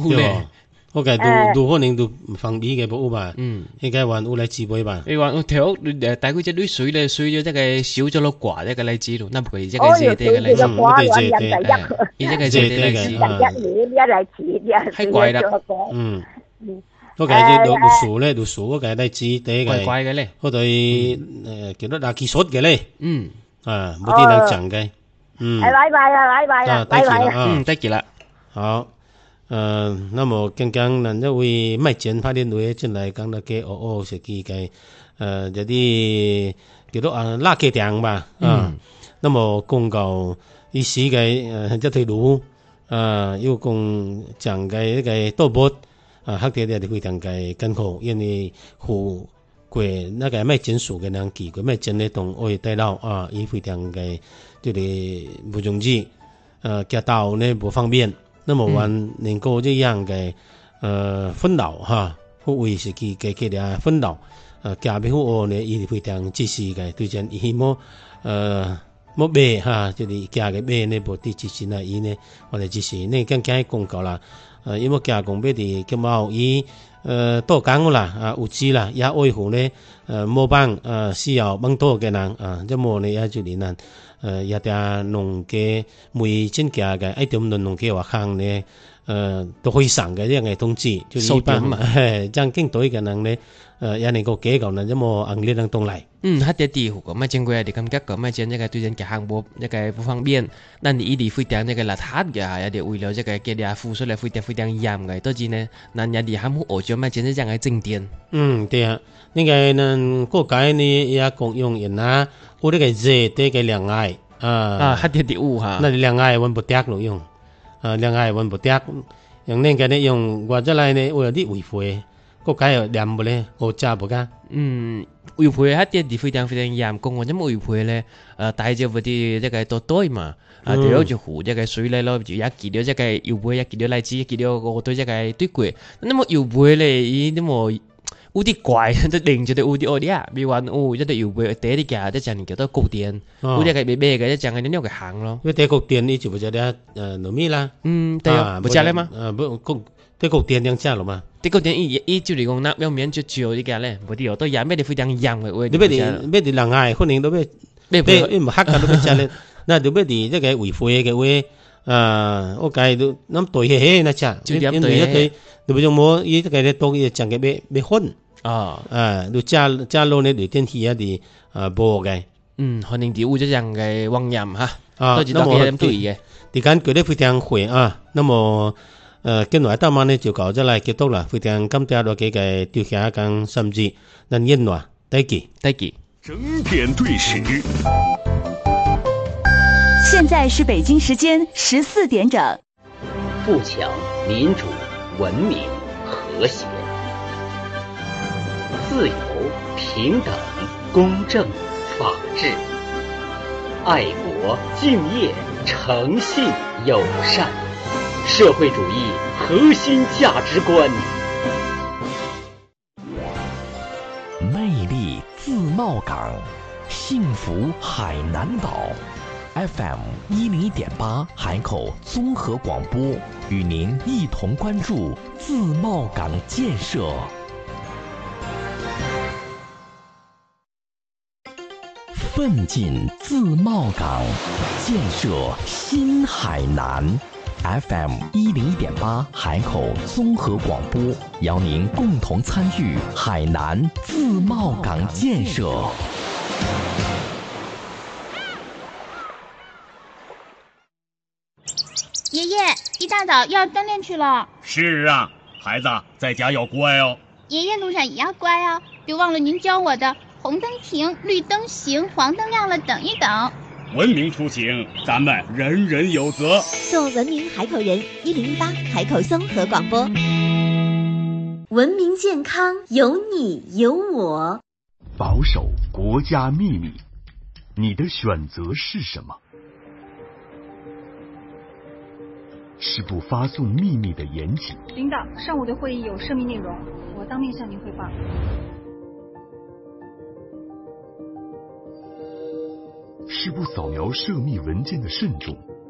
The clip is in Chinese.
有嘞。我計都可能都方便嘅冇吧，應該還有嚟自備吧。 你話我條大概隻啲水咧，水咗即係少咗落掛一個例子咯，那不過即係熱啲嘅例子， 而且係熱啲嘅， 係貴啦。 我計啲讀書，我計啲字啲嘅， 貴嘅咧， 我對叫做垃圾術嘅咧，冇啲能講嘅， 拜拜啦， 得嘅啦， 好。那麼剛剛呢，因為賣錢拍啲女進來講到嘅是幾個有啲叫做垃圾場吧，那麼公告意思嘅一條路要講講嘅一個多撥黑啲嘅非常嘅艱苦，因為湖過那個賣錢數嘅人記過賣錢嘅同愛帶路伊非常嘅就是不容易夾到呢不方便。那麼還能夠這樣嘅分流哈，或為是佢哋分流加俾我呢，伊非常支持嘅，對陣伊冇賣哈，就是加嘅賣呢部啲支持呢，伊呢我哋支持呢更加公告啦，因為加公俾啲咁冇伊多講啦有知啦，也愛護呢冇幫需要幫多嘅人即冇呢也就連人。也啲農嘅每增加嘅一點農嘅話行呢，都可以上嘅，因為通知就一般嘛，將經隊嘅人呢，也能夠解救呢，因為硬力能動嚟。 喺啲地方咁經過啲感覺咁將一個對人嘅行步一個不方便，但係伊哋非常一個邋遢嘅，有啲為了一個嘅啲付出嚟非常嚴嘅，導致呢，嗱有啲喊好惡咗，咪將一個正點。 對啊，呢個呢國家呢也共用人啊。我呢個熱啲嘅涼艾喺啲啲哈， 那涼艾揾不得咯用，涼艾揾不得，用呢個呢用或者嚟呢會有啲違規，國家又黏不咧，我揸不噶。 違規喺啲非常嚴，講我咁違規咧，帶咗嗰啲即係多堆嘛，掉住湖即係水咧咯，就一見到即係要背，一見到例子，一見到個堆即係堆攰，那麼要背咧，依啲冇。有啲怪，即令住啲有啲惡啲啊！比如話，一啲要背第一啲架，即係人叫做高電，有啲係咩咩嘅，一陣係呢個行咯。 因為第高電呢就唔知啲糯米啦。 對啊，唔知咧嘛？ 第高電兩隻咯嘛。 第高電依照嚟講，那表面就少啲架咧，嗰啲都也咩啲非常硬嘅。 你咩啲冷嗌，可能都咩唔黑噶都咩隻咧？那就咩啲即係違規嘅會我計都諗對起那隻，因為一對你唔用冇依啲嘅咧多嘢整嘅咩分。都加落呢條天氣一啲播嘅， 可能啲污咗人嘅汪洋哈，都知道幾點對嘅。 啲間佢哋非常會那麼跟來大晚呢就搞咗嚟結束啦，非常感謝到幾個調下講甚至能應話，得記。 整點對時。 現在是北京時間14點整。 富強、民主、文明、和諧。自由、平等、公正、法治，愛國、敬業、誠信、友善，社會主義核心價值觀。 魅力自貿港，幸福海南島。FM10.8海口綜合廣播，與您一同關注自貿港建設。奮進自貿港，建設新海南。FM10.8海口綜合廣播，邀您共同參與海南自貿港建設。 爺爺，一大早要鍛鍊去了。 是啊，孩子在家要乖哦。 爺爺路上也要乖啊，別忘了您教我的紅燈停，綠燈行，黃燈亮了等一等。 文明出行，咱們人人有責。 做文明海口人，1018海口綜合廣播。文明健康有你有我。 保守國家秘密，你的選擇是什麼？是不發送秘密的嚴謹。 領導，上午的會議有涉密內容，我當面向您匯報。 是不掃描涉密文件的慎重。